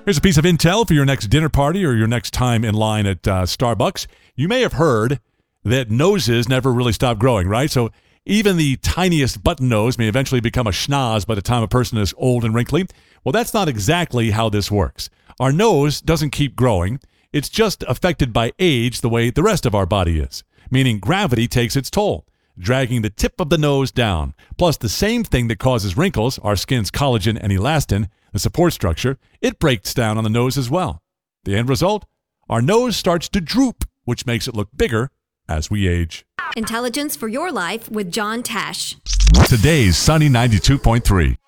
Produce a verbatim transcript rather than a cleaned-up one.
Here's a piece of intel for your next dinner party or your next time in line at uh, Starbucks. You may have heard that noses never really stop growing, right? So even the tiniest button nose may eventually become a schnoz by the time a person is old and wrinkly. Well, that's not exactly how this works. Our nose doesn't keep growing. It's just affected by age the way the rest of our body is, meaning gravity takes its toll, dragging the tip of the nose down. Plus, the same thing that causes wrinkles, our skin's collagen and elastin, the support structure, it breaks down on the nose as well. The end result? Our nose starts to droop, which makes it look bigger as we age. Intelligence for your life with John Tesh. Today's Sunny ninety-two point three.